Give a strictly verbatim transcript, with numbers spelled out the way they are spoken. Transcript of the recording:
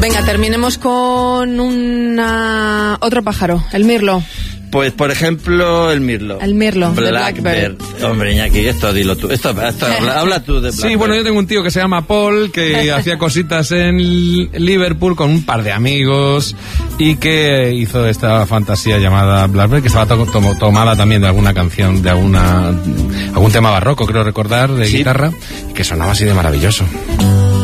Venga, terminemos con una otro pájaro, el mirlo. Pues, por ejemplo, el mirlo. El mirlo, Blackbird. Hombre, Iñaki, esto dilo tú. Esto, esto habla, habla tú de Blackbird. Sí, bueno, yo tengo un tío que se llama Paul, que hacía cositas en Liverpool con un par de amigos y que hizo esta fantasía llamada Blackbird, que estaba to to tomada también de alguna canción, de alguna algún tema barroco, creo recordar, de sí. guitarra, y que sonaba así de maravilloso.